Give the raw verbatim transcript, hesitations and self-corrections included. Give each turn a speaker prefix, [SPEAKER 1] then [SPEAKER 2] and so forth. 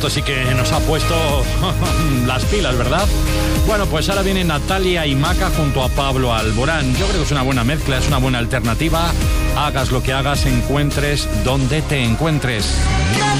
[SPEAKER 1] esto sí que nos ha puesto las pilas, ¿verdad? Bueno, pues ahora viene Natalia y Maca junto a Pablo Alborán. Yo creo que es una buena mezcla, es una buena alternativa. Hagas lo que hagas, encuentres donde te encuentres.